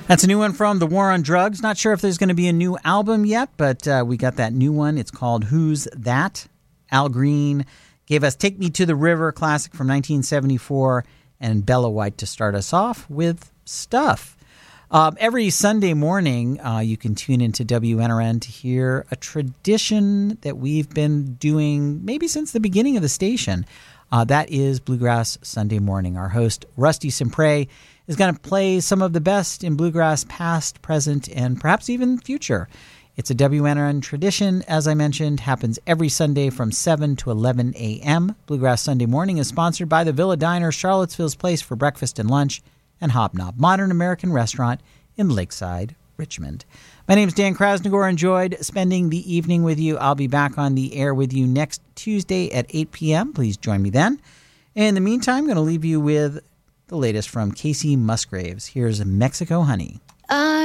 That's a new one from The War on Drugs. Not sure if there's going to be a new album yet, but we got that new one. It's called Who's That? Al Green gave us Take Me to the River, classic from 1974, and Bella White to start us off with Stuff. Every Sunday morning, you can tune into WNRN to hear a tradition that we've been doing maybe since the beginning of the station. That is Bluegrass Sunday Morning. Our host, Rusty Simpre, is going to play some of the best in bluegrass past, present, and perhaps even future. It's a WNRN tradition, as I mentioned, happens every Sunday from 7 to 11 a.m. Bluegrass Sunday Morning is sponsored by the Villa Diner, Charlottesville's place for breakfast and lunch, and Hobnob, modern American restaurant in Lakeside, Richmond. My name is Dan Krasnogor. Enjoyed spending the evening with you. I'll be back on the air with you next Tuesday at 8 p.m. Please join me then. In the meantime, I'm going to leave you with the latest from Casey Musgraves. Here's Mexico Honey.